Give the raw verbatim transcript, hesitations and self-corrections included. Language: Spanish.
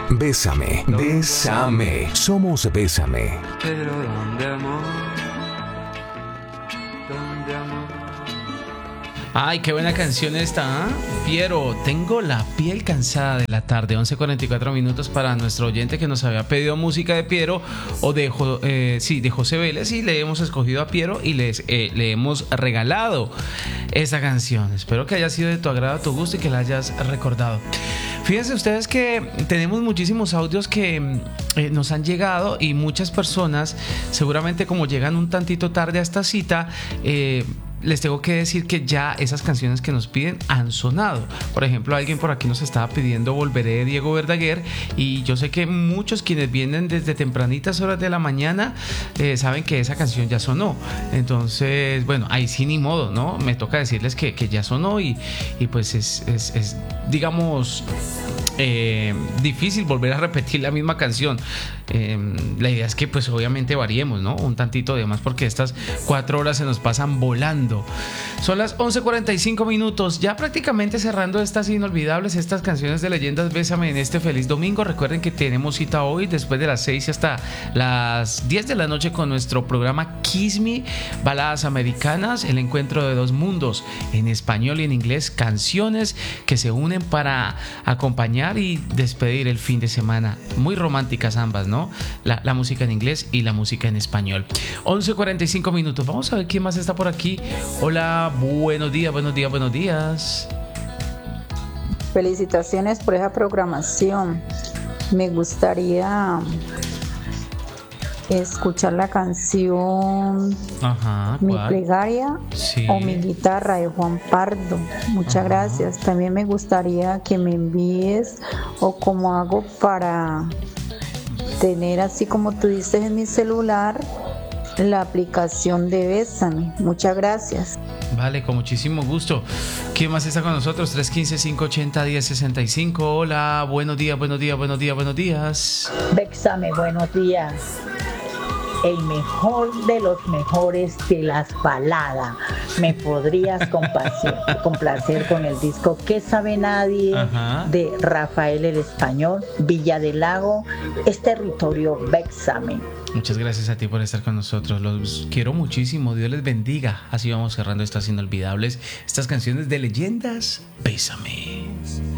Bésame, bésame. Somos Bésame. Pero ¿dónde, amor? ¿Dónde, amor? Ay, qué buena canción esta, ¿eh? Piero, tengo la piel cansada de la tarde. Once cuarenta y cuatro minutos para nuestro oyente que nos había pedido música de Piero o de, eh, sí, de José Vélez, y le hemos escogido a Piero y les, eh, le hemos regalado esta canción. Espero que haya sido de tu agrado, tu gusto y que la hayas recordado. Fíjense ustedes que tenemos muchísimos audios que eh, nos han llegado, y muchas personas, seguramente como llegan un tantito tarde a esta cita, eh, les tengo que decir que ya esas canciones que nos piden han sonado. Por ejemplo, alguien por aquí nos estaba pidiendo Volveré de Diego Verdaguer, y yo sé que muchos quienes vienen desde tempranitas horas de la mañana eh, saben que esa canción ya sonó. Entonces, bueno, ahí sí ni modo, ¿no? Me toca decirles que, que ya sonó, y, y pues es, es, es digamos... Eh, difícil volver a repetir la misma canción. Eh, la idea es que pues obviamente variemos, ¿no? Un tantito de más, porque estas cuatro horas se nos pasan volando. Son las once cuarenta y cinco minutos, ya prácticamente cerrando estas inolvidables, estas canciones de leyendas Bésame en este feliz domingo. Recuerden que tenemos cita hoy después de las seis hasta las diez de la noche con nuestro programa Kiss Me, Baladas Americanas, el encuentro de dos mundos, en español y en inglés, canciones que se unen para acompañar y despedir el fin de semana. Muy románticas ambas, ¿no? La, la música en inglés y la música en español. once cuarenta y cinco minutos. Vamos a ver quién más está por aquí. Hola, buenos días, buenos días, buenos días. Felicitaciones por esa programación. Me gustaría escuchar la canción Ajá, Mi ¿cuál? Plegaria, Sí. o Mi Guitarra, de Juan Pardo. Muchas Ajá. gracias. También me gustaría que me envíes, o cómo hago para tener, así como tú dices, en mi celular, la aplicación de Bésame. Muchas gracias. Vale, con muchísimo gusto. ¿Quién más está con nosotros? tres uno cinco, cinco ocho cero, uno cero seis cinco. Hola, buenos días, buenos días, buenos días, buenos días. Bésame, buenos días. El mejor de los mejores de las baladas. ¿Me podrías complacer, complacer con el disco ¿Qué sabe nadie? Ajá. De Rafael el Español, Villa del Lago, es territorio Bésame. Muchas gracias a ti por estar con nosotros. Los quiero muchísimo. Dios les bendiga. Así vamos cerrando estas inolvidables, estas canciones de leyendas. Bésame.